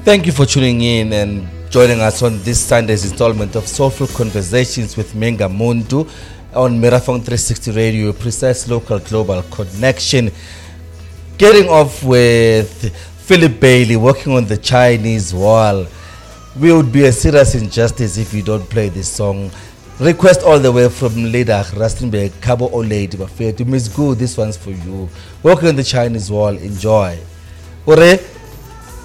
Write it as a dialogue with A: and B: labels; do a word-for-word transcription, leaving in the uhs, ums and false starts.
A: Thank you for tuning in and joining us on this Sunday's installment of Soulful Conversations with Menga Muntu on Marathon three sixty Radio, Precise Local Global Connection. Getting off with Philip Bailey working on the Chinese Wall. We would be a serious injustice if you don't play this song. Request all the way from Leda Rustenberg, Cabo Olady Bafetu. Miss Gu, this one's for you. Working on the Chinese Wall. Enjoy. Ore.